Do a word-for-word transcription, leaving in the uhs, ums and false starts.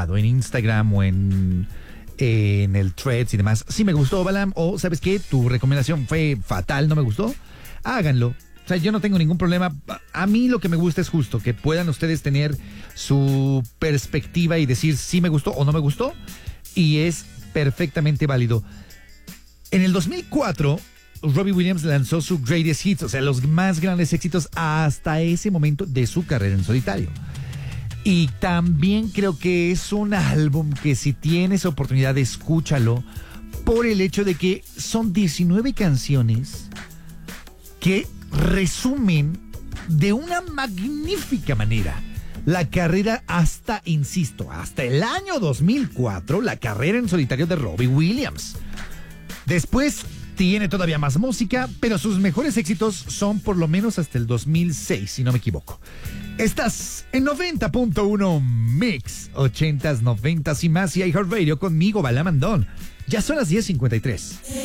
publicado en Instagram o en, en el Threads y demás, si me gustó, Balam, o ¿sabes qué? Tu recomendación fue fatal, no me gustó, háganlo. O sea, yo no tengo ningún problema. A mí lo que me gusta es justo que puedan ustedes tener su perspectiva y decir si me gustó o no me gustó, y es perfectamente válido. En el dos mil cuatro, Robbie Williams lanzó su Greatest Hits, o sea, los más grandes éxitos hasta ese momento de su carrera en solitario. Y también creo que es un álbum que, si tienes oportunidad, escúchalo, por el hecho de que son diecinueve canciones que resumen de una magnífica manera la carrera hasta, insisto, hasta el año dos mil cuatro, la carrera en solitario de Robbie Williams. Después tiene todavía más música, pero sus mejores éxitos son por lo menos hasta el dos mil seis, si no me equivoco. Estás en noventa punto uno Mix, ochentas, noventas y más, y iHeartRadio conmigo, Balam Andón. Ya son las diez cincuenta y tres.